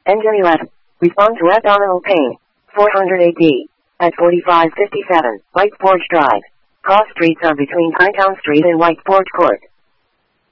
Engine 11. Respond to abdominal pain. 408D. At 4557, White Forge Drive. Cross streets are between Hightown Street and White Forge Court.